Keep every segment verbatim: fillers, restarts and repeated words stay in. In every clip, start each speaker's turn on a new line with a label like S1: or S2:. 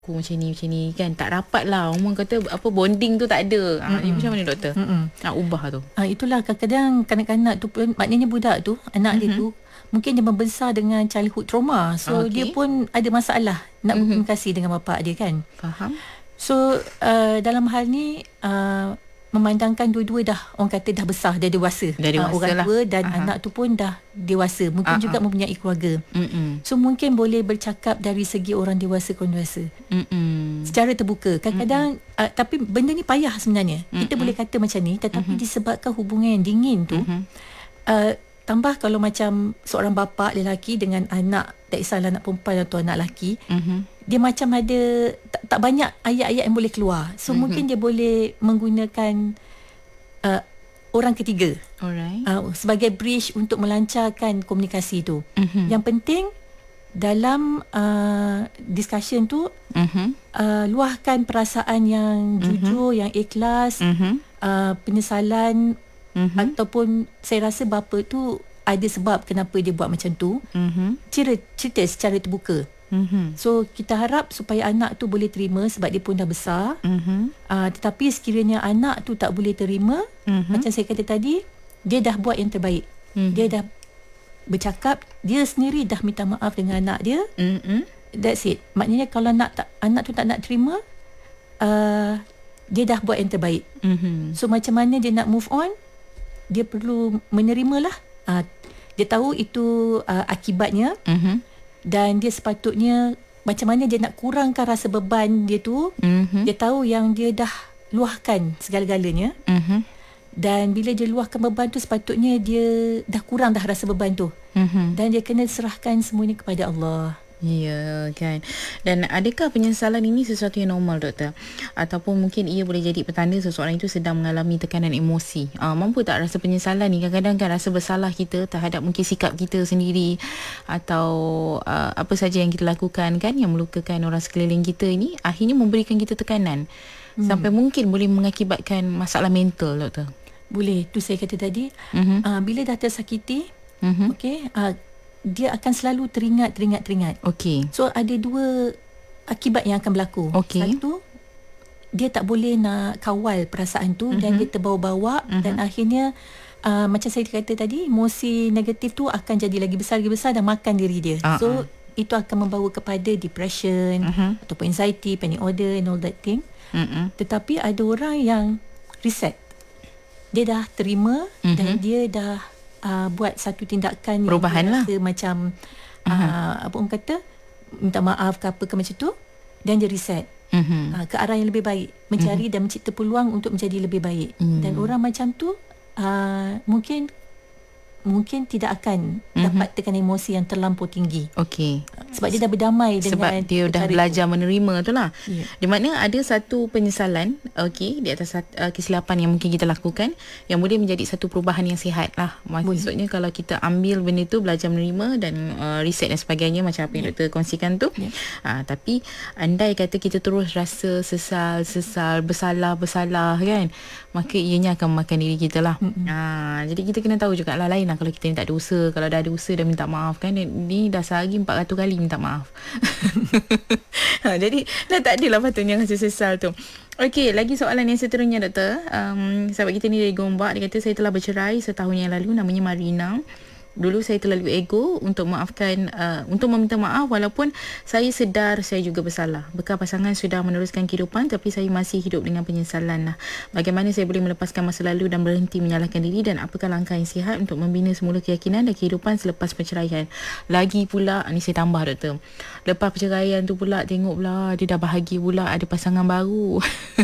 S1: aku macam ni macam ni kan, tak rapat lah, orang kata apa, bonding tu tak ada. Ha, ni macam mana doktor
S2: Mm-mm.
S1: nak ubah tu?
S2: Ha, itulah kadang-kadang kanak-kanak tu pun, maknanya budak tu, anak mm-hmm. dia tu mungkin dia membesar dengan childhood trauma, so
S1: Okay.
S2: dia pun ada masalah nak
S1: Mm-hmm.
S2: berkomunikasi dengan bapak dia kan.
S1: Faham.
S2: So uh, dalam hal ni uh, memandangkan dua-dua dah, orang kata dah besar, dah dewasa,
S1: Dah dewasa
S2: uh, orang
S1: lah.
S2: tua dan
S1: Aha.
S2: anak tu pun dah dewasa, mungkin
S1: Aha.
S2: juga mempunyai keluarga.
S1: Mm-mm.
S2: So mungkin boleh bercakap dari segi orang dewasa kaum dewasa
S1: Mm-mm.
S2: secara terbuka. Kadang-kadang uh, tapi benda ni payah sebenarnya. Mm-mm. Kita boleh kata macam ni, tetapi mm-hmm. disebabkan hubungan yang dingin tu, mm-hmm. uh, tambah kalau macam seorang bapa lelaki dengan anak, tak kisahlah anak perempuan atau anak lelaki, mm-hmm. dia macam ada tak, tak banyak ayat-ayat yang boleh keluar. So mm-hmm. mungkin dia boleh menggunakan uh, orang ketiga
S1: Alright.
S2: uh, sebagai bridge untuk melancarkan komunikasi tu.
S1: Mm-hmm.
S2: Yang penting dalam uh, discussion tu,
S1: Mm-hmm.
S2: uh, luahkan perasaan yang jujur, mm-hmm. yang ikhlas,
S1: Mm-hmm.
S2: uh, penyesalan,
S1: Mm-hmm.
S2: ataupun saya rasa bapa tu ada sebab kenapa dia buat macam tu.
S1: Mm-hmm.
S2: Cerita, cerita secara terbuka.
S1: Mm-hmm.
S2: So kita harap supaya anak tu boleh terima sebab dia pun dah besar.
S1: Mm-hmm.
S2: Uh, tetapi sekiranya anak tu tak boleh terima,
S1: Mm-hmm.
S2: macam saya kata tadi, dia dah buat yang terbaik.
S1: Mm-hmm.
S2: Dia dah bercakap, dia sendiri dah minta maaf dengan anak dia.
S1: Mm-hmm.
S2: That's it. Maknanya kalau nak tak, anak tu tak nak terima, uh, dia dah buat yang terbaik.
S1: Mm-hmm.
S2: So macam mana dia nak move on, dia perlu menerima lah. Uh, dia tahu itu uh, akibatnya,
S1: Mm-hmm.
S2: dan dia sepatutnya macam mana dia nak kurangkan rasa beban dia tu.
S1: Mm-hmm.
S2: Dia tahu yang dia dah luahkan segala-galanya,
S1: Mm-hmm.
S2: dan bila dia luahkan beban tu, sepatutnya dia dah kurang dah rasa beban tu,
S1: Mm-hmm.
S2: dan dia kena serahkan semuanya kepada Allah.
S1: Ya, kan. Dan adakah penyesalan ini sesuatu yang normal, doktor? Ataupun mungkin ia boleh jadi petanda seseorang itu sedang mengalami tekanan emosi? Uh, mampu tak rasa penyesalan ni? Kadang-kadang kan rasa bersalah kita terhadap mungkin sikap kita sendiri, atau uh, apa saja yang kita lakukan kan, yang melukakan orang sekeliling kita ini, akhirnya memberikan kita tekanan. Hmm. Sampai mungkin boleh mengakibatkan masalah mental, doktor.
S2: Boleh. Tu saya kata tadi,
S1: Mm-hmm.
S2: uh, bila dah tersakiti,
S1: Mm-hmm.
S2: okay, uh, dia akan selalu teringat, teringat, teringat.
S1: Okey.
S2: So ada dua akibat yang akan berlaku.
S1: Okey.
S2: Satu, dia tak boleh nak kawal perasaan tu, mm-hmm. dan dia terbawa-bawa, mm-hmm. dan akhirnya uh, macam saya kata tadi, emosi negatif tu akan jadi lagi besar, lagi besar dan makan diri dia.
S1: Uh-uh.
S2: So itu akan membawa kepada depression,
S1: Mm-hmm.
S2: ataupun anxiety, panic order and all that thing.
S1: Mm-hmm.
S2: Tetapi ada orang yang reset. Dia dah terima, mm-hmm. dan dia dah uh, buat satu tindakan
S1: perubahan
S2: yang
S1: lah.
S2: dia rasa macam uh,
S1: uh-huh.
S2: apa orang kata, minta maaf ke apa ke macam tu, dan dia reset.
S1: Mm-hmm.
S2: Uh, ke arah yang lebih baik, mencari mm-hmm. dan mencipta peluang untuk menjadi lebih baik. Mm. Dan orang macam tu uh, mungkin mungkin tidak akan mm-hmm. dapat tekanan emosi yang terlampau tinggi.
S1: Okey.
S2: Sebab dia dah berdamai dengan,
S1: sebab dia dah belajar itu. menerima tu lah.
S2: Yeah.
S1: Di mana ada satu penyesalan, okey, di atas uh, kesilapan yang mungkin kita lakukan, yang boleh menjadi satu perubahan yang sihat lah. Maksudnya boleh. Kalau kita ambil benda tu, belajar menerima dan uh, reset dan sebagainya, macam apa yang yeah. doktor kongsikan tu. Yeah. Uh, tapi andai kata kita terus rasa sesal, sesal, bersalah, bersalah kan, maka ianya akan memakan diri kita lah. Mm-hmm. Uh, jadi kita kena tahu jugalah, lain lah kalau kita ni tak ada usaha. Kalau dah ada usaha dah minta maaf kan, ni dah sehari empat ratus kali minta maaf. ha, jadi dah tak adalah patutnya rasa sesal tu. Okey, lagi soalan yang seterusnya, doktor. Um, sahabat kita ni dari Gombak, dia kata saya telah bercerai setahun yang lalu, namanya Marina. Dulu saya terlalu ego untuk maafkan uh, untuk meminta maaf, walaupun saya sedar saya juga bersalah. Bekal pasangan sudah meneruskan kehidupan, tapi saya masih hidup dengan penyesalan lah. Bagaimana saya boleh melepaskan masa lalu dan berhenti menyalahkan diri, dan apakah langkah yang sihat untuk membina semula keyakinan dan kehidupan selepas perceraian? Lagi pula, ni saya tambah, doktor, lepas perceraian tu pula tengok pula dia dah bahagia pula, ada pasangan baru.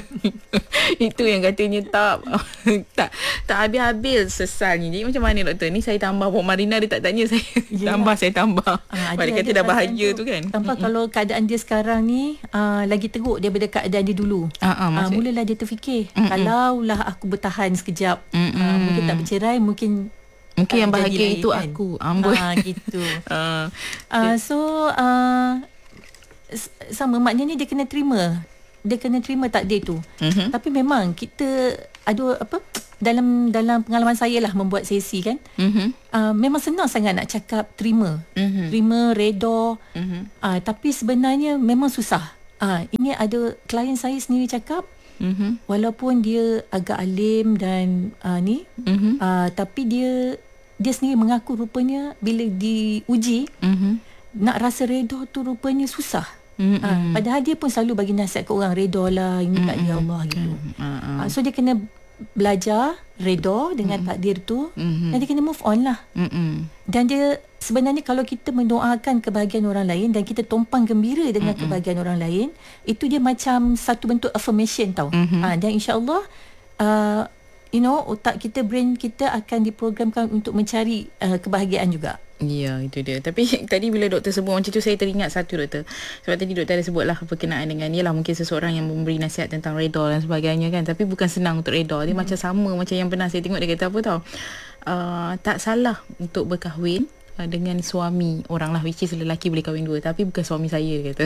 S1: Itu yang katanya tak tak tak habis-habis sesalnya. Jadi macam mana, doktor? Ni saya tambah, Pok Marina dia tak tanya saya. Yelah. Tambah saya tambah. Ah, dia kata dah bahagia tu, tu kan.
S2: Tanpa mm-hmm. kalau keadaan dia sekarang ni uh, lagi teruk daripada keadaan dia dulu.
S1: Uh-uh,
S2: uh, mulalah dia terfikir, mm-hmm. kalaulah aku bertahan sekejap, mm-hmm. uh, mungkin tak bercerai, mungkin
S1: mungkin yang bahagia itu kan? Aku amboi.
S2: Ah, gitu.
S1: uh,
S2: uh, so uh, sama, maknanya dia kena terima. Dia kena terima takdir tu. Mm-hmm. Tapi memang kita ada apa, dalam dalam pengalaman saya lah membuat sesi kan, mm-hmm. uh, memang senang sangat nak cakap terima, mm-hmm. terima, reda, mm-hmm. uh, tapi sebenarnya memang susah. Ah, ini ada klien saya sendiri cakap,
S1: Mhm.
S2: walaupun dia agak alim dan uh, ni,
S1: Mhm.
S2: uh, tapi dia dia sendiri mengaku rupanya bila diuji,
S1: Mhm.
S2: nak rasa redha tu rupanya susah.
S1: Mhm.
S2: Ah, padahal dia pun selalu bagi nasihat ke orang, redha lah, ini takdir Allah gitu.
S1: Ah, ah.
S2: Ah, so dia kena belajar redha dengan takdir tu,
S1: Mhm.
S2: dan dia kena move on lah.
S1: Mhm.
S2: Dan dia sebenarnya kalau kita mendoakan kebahagiaan orang lain dan kita tumpang gembira dengan mm-hmm. kebahagiaan orang lain, itu dia macam satu bentuk affirmation tau. Mm-hmm. Ha, dan insya-Allah uh, you know, otak kita, brain kita akan diprogramkan untuk mencari uh, kebahagiaan juga.
S1: Ya, itu dia. Tapi tadi bila doktor sebut macam tu, saya teringat satu, doktor. Sebab tadi doktor ada sebutlah berkenaan dengan, yalah mungkin seseorang yang memberi nasihat tentang redha dan sebagainya kan. Tapi bukan senang untuk redha. Dia hmm. macam sama macam yang pernah saya tengok, dia kata apa tau. Uh, tak salah untuk berkahwin uh, dengan suami orang lah, which is lelaki boleh kahwin dua, tapi bukan suami saya, dia kata.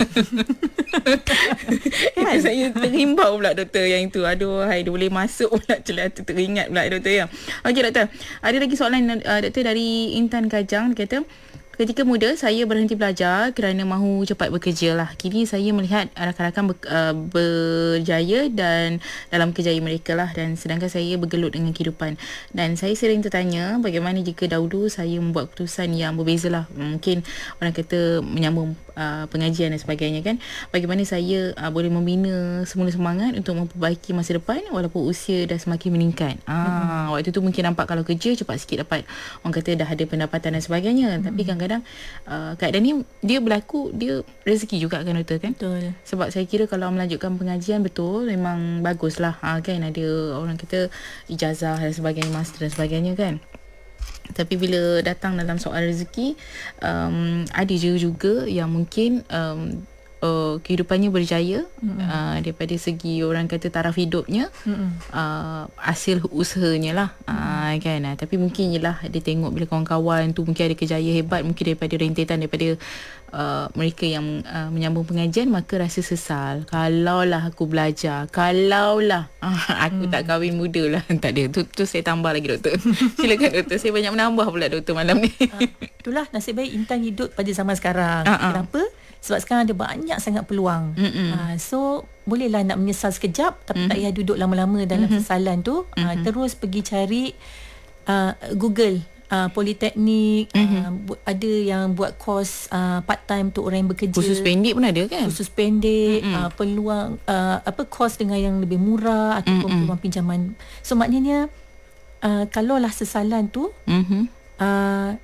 S1: Itu saya terimbau pula doktor yang itu. Aduh, hai, dia boleh masuk pula celah tu, teringat pula doktor ya. Okey doktor, ada lagi soalan uh, doktor dari Intan Kajang. Dia kata, ketika muda, saya berhenti belajar kerana mahu cepat bekerja lah. Kini saya melihat rakan-rakan ber, uh, berjaya dan dalam kerjaya mereka lah. Dan sedangkan saya bergelut dengan kehidupan. Dan saya sering tertanya, bagaimana jika dahulu saya membuat keputusan yang berbeza lah. Mungkin orang kata menyambung uh, pengajian dan sebagainya kan. Bagaimana saya uh, boleh membina semula semangat untuk memperbaiki masa depan walaupun usia dah semakin meningkat. Ah, mm-hmm. Waktu tu mungkin nampak kalau kerja cepat sikit dapat, orang kata dah ada pendapatan dan sebagainya. Mm-hmm. Tapi kadang kadang uh, keadaan ni dia berlaku, dia rezeki juga kan doktor kan.
S2: Betul. Sebab
S1: saya kira kalau melanjutkan pengajian betul memang baguslah ha, kan, ada orang kata ijazah dan sebagainya, master dan sebagainya kan. Tapi bila datang dalam soal rezeki, um, ada je juga yang mungkin um, Uh, kehidupannya berjaya mm-hmm. uh, daripada segi orang kata taraf hidupnya, mm-hmm. uh, hasil usahanya lah, mm-hmm. uh, kan uh, tapi mungkin je lah dia tengok bila kawan-kawan tu mungkin ada kejaya hebat, mungkin daripada rentetan daripada uh, mereka yang uh, menyambung pengajian, maka rasa sesal, kalaulah aku belajar, kalaulah uh, aku mm. tak kahwin muda lah. Tak ada, tu, tu saya tambah lagi doktor. Silakan doktor, saya banyak menambah pula doktor malam ni. uh,
S2: itulah nasib baik Intan hidup pada zaman sekarang.
S1: uh-uh.
S2: Kenapa? Sebab sekarang ada banyak sangat peluang. Uh, so bolehlah nak menyesal sekejap, tapi mm-hmm. tak payah duduk lama-lama dalam mm-hmm. kesalan tu. uh, mm-hmm. Terus pergi cari uh, Google uh, Politeknik, mm-hmm. uh, ada yang buat kos uh, part time untuk orang yang bekerja.
S1: Khusus pendek pun ada kan?
S2: Khusus pendek, mm-hmm. uh, peluang uh, apa kos dengan yang lebih murah ataupun mm-hmm. peluang pinjaman. So maknanya uh, kalaulah sesalan tu, mm-hmm. uh,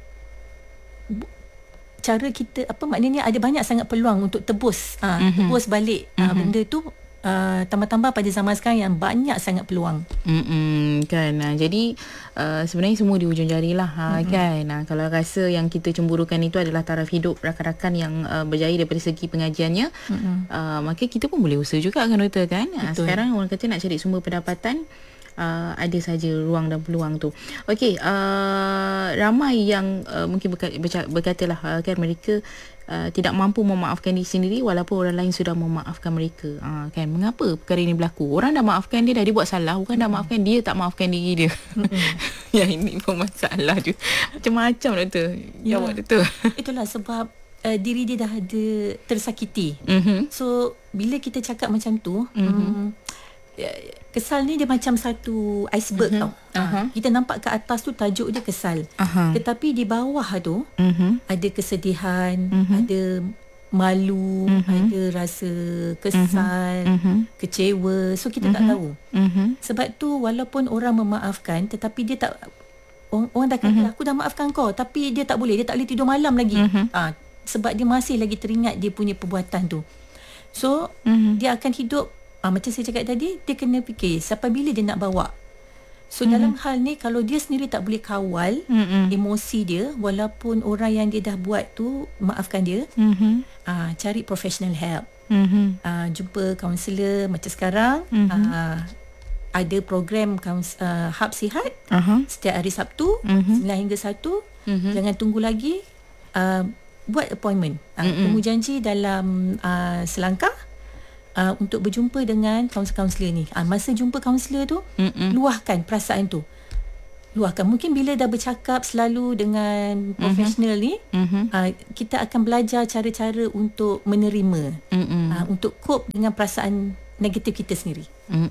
S2: cara kita apa maknanya ada banyak sangat peluang untuk tebus uh, mm-hmm. tebus balik uh, mm-hmm. benda tu, uh, tambah-tambah pada zaman sekarang yang banyak sangat peluang.
S1: Mm-mm, kan uh, jadi uh, sebenarnya semua di hujung jari lah uh, mm-hmm. kan uh, kalau rasa yang kita cemburukan itu adalah taraf hidup rakan-rakan yang uh, berjaya daripada segi pengajiannya, mm-hmm. uh, maka kita pun boleh usaha juga kan doktor kan. Uh, sekarang orang kata nak cari sumber pendapatan, Uh, ada saja ruang dan peluang tu. Okey, uh, ramai yang uh, mungkin berkata, berkatalah uh, kan mereka uh, tidak mampu memaafkan diri sendiri walaupun orang lain sudah memaafkan mereka. Uh, kan mengapa perkara ini berlaku? Orang dah maafkan dia, dah dia buat salah, bukan dah maafkan dia, tak maafkan diri dia. Yang ini pun masalah je. Macam-macam doktor.
S2: Ya,
S1: jawab doktor.
S2: Itulah sebab Uh, diri dia dah ada tersakiti.
S1: Mm-hmm.
S2: So bila kita cakap macam tu, mm-hmm. um, kesal ni dia macam satu iceberg, uh-huh. tau. Uh-huh. Kita nampak ke atas tu tajuk dia kesal. Uh-huh. Tetapi di bawah tu uh-huh. ada kesedihan, uh-huh. ada malu, uh-huh. ada rasa kesal, uh-huh. kecewa. So kita uh-huh. tak tahu. Uh-huh. Sebab tu walaupun orang memaafkan, tetapi dia tak, orang, orang dah kata uh-huh. aku dah maafkan kau, tapi dia tak boleh, dia tak boleh tidur malam lagi. Uh-huh. Ha, sebab dia masih lagi teringat dia punya perbuatan tu. So uh-huh. dia akan hidup. Ah, macam saya cakap tadi, dia kena fikir sampai bila dia nak bawa. So mm-hmm. dalam hal ni, kalau dia sendiri tak boleh kawal mm-hmm. emosi dia, walaupun orang yang dia dah buat tu maafkan dia, mm-hmm. ah, cari professional help. Mm-hmm. Ah, jumpa kaunselor macam sekarang. Mm-hmm. Ah, ada program kauns, uh, Hub Sihat uh-huh. setiap hari Sabtu mm-hmm. sembilan hingga satu. Mm-hmm. Jangan tunggu lagi. Ah, buat appointment. Ah, mm-hmm. Temu janji dalam uh, selangkah. Uh, untuk berjumpa dengan kaunselor-kaunselor ni. Uh, masa jumpa kaunselor tu, Mm-mm. luahkan perasaan tu. luahkan. Mungkin bila dah bercakap selalu dengan profesional ni,
S1: Mhm.
S2: uh, kita akan belajar cara-cara untuk menerima,
S1: Mm-mm.
S2: uh, untuk cope dengan perasaan negatif kita sendiri.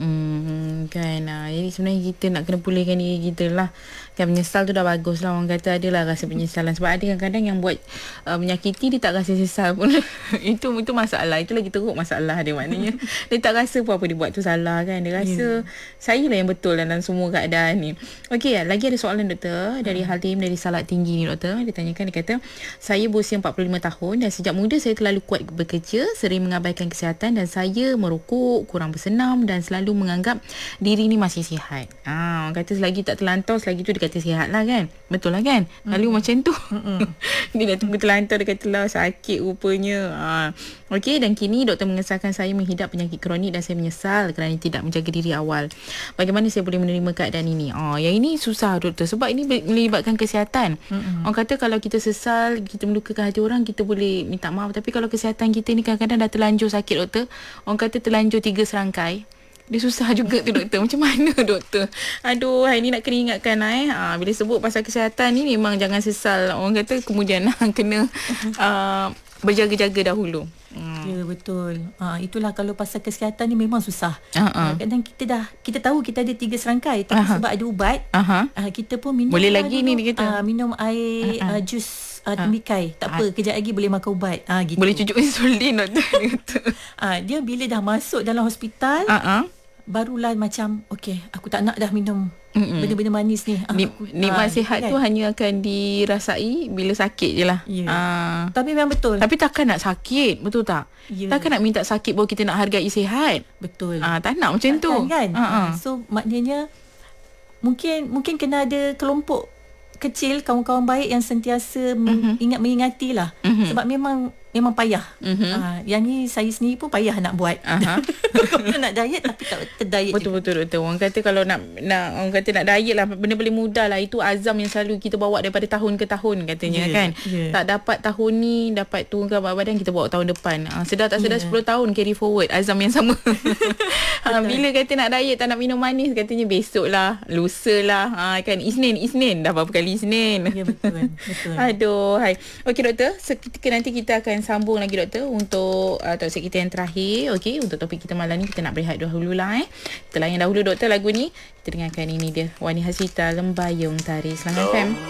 S1: Mm-mm. Kan ah. Jadi sebenarnya kita nak kena pulihkan diri kita lah. Kan menyesal tu dah bagus lah. Orang kata adalah rasa penyesalan. Sebab ada kadang-kadang yang buat uh, menyakiti, dia tak rasa sesal pun. itu itu masalah. Itu lagi teruk masalah dia. Maknanya dia tak rasa pun apa dia buat tu salah kan. Dia rasa yeah. saya lah yang betul dalam semua keadaan ni. Okey, lagi ada soalan doktor dari Halim dari Salak Tinggi ni doktor. Dia tanyakan, dia kata, saya berusia empat puluh lima tahun dan sejak muda saya terlalu kuat bekerja, sering mengabaikan kesihatan dan saya merokok, kurang bersenam dan selalu menganggap diri ni masih sihat. Ah, orang kata selagi tak terlantar, selagi tu dia kata sihat lah kan. Betul lah kan? Lalu mm. macam tu. Dia dah tunggu terlantar, dia kata lah sakit rupanya. Ah. Okey, dan kini doktor mengesahkan saya menghidap penyakit kronik dan saya menyesal kerana tidak menjaga diri awal. Bagaimana saya boleh menerima keadaan ini? Ah, yang ini susah doktor sebab ini melibatkan kesihatan. Mm-mm. Orang kata kalau kita sesal, kita melukakan hati orang, kita boleh minta maaf. Tapi kalau kesihatan kita ni kadang-kadang dah terlanjur sakit doktor. Orang kata terlanjur tiga serangkai. Dia susah juga tu doktor. Macam mana doktor? Aduh, hari ni nak kena ingatkan lah eh. Ha, bila sebut pasal kesihatan ni memang jangan sesal. Orang kata kemudian kena uh, berjaga-jaga dahulu. Hmm.
S2: Ya, betul. Ha, itulah kalau pasal kesihatan ni memang susah.
S1: Uh-uh.
S2: Kadang kita dah, kita tahu kita ada tiga serangkai. Tapi uh-huh. sebab ada ubat, uh-huh. uh, kita pun minum.
S1: Boleh lagi
S2: dulu,
S1: ni dia kata.
S2: Uh, minum air uh-huh. uh, jus uh, tembikai. Tak apa, kejap lagi boleh makan ubat. Uh, gitu.
S1: Boleh cucuk insulin doktor.
S2: uh, Dia bila dah masuk dalam hospital, uh-huh. barulah macam okey, aku tak nak dah minum Mm-mm. benda-benda manis ni.
S1: Ni, nikmat uh, sihat kan? Tu hanya akan dirasai bila sakit je lah.
S2: Yeah.
S1: Uh,
S2: Tapi memang betul.
S1: Tapi takkan nak sakit, betul tak? Yeah. Takkan nak minta sakit baru kita nak hargai sihat.
S2: Betul.
S1: Uh, tak nak macam takkan, tu.
S2: Kan?
S1: Uh-uh.
S2: Uh, so maknanya mungkin mungkin kena ada kelompok kecil, kawan-kawan baik yang sentiasa mm-hmm. ingat mengingati lah. Mm-hmm. Sebab memang memang payah. Mm-hmm. Uh, yang ni saya sendiri pun payah nak buat. Uh-huh. Kalau nak diet tapi tak terdiet.
S1: Betul-betul betul. Orang kata kalau nak nak orang kata nak diet lah, benda paling mudah lah. Itu azam yang selalu kita bawa daripada tahun ke tahun katanya yeah. kan. Yeah. Tak dapat tahun ni dapat turunkan berat badan, kita bawa tahun depan. Uh, sedar tak sedar yeah. sepuluh tahun carry forward azam yang sama. uh, bila kata nak diet tak nak minum manis, katanya besok lah, lusa lah. Uh, kan Isnin, Isnin dah berapa kali Isnin.
S2: Ya yeah, betul. Betul.
S1: Aduh, hai. Okey doktor, seketika nanti kita akan sambung lagi doktor untuk uh, topik kita yang terakhir. Okey, untuk topik kita malam ni kita nak berehat dahulu lah eh. Kita layan dahulu doktor lagu ni. Kita dengarkan ini dia, Wani Hasita, Lembayung Tari Selangan F M.